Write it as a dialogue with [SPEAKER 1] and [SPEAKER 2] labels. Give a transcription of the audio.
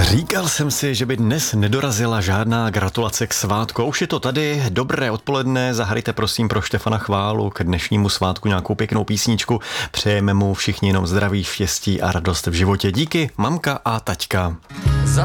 [SPEAKER 1] Říkal jsem si, že by dnes nedorazila žádná gratulace k svátku. Už je to tady, dobré odpoledne, zahrajte prosím pro Štefana Chválu k dnešnímu svátku nějakou pěknou písničku. Přejeme mu všichni jenom zdraví, štěstí a radost v životě. Díky, mamka a taťka.